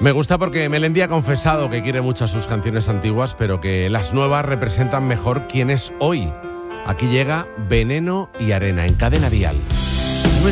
Me gusta porque Melendi ha confesado que quiere mucho sus canciones antiguas, pero que las nuevas representan mejor quién es hoy. Aquí llega Veneno y Arena en Cadena Dial.